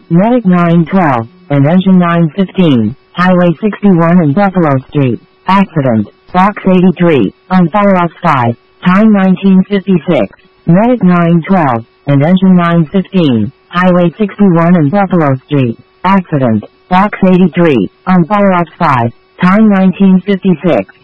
Medic 912, and Engine 915, Highway 61 and Buffalo Street. Accident, Box 83, on Fire Ops 5, time 1956. Medic 912, and Engine 915, Highway 61 and Buffalo Street. Accident, Box 83, on Fire Ops 5, time 1956.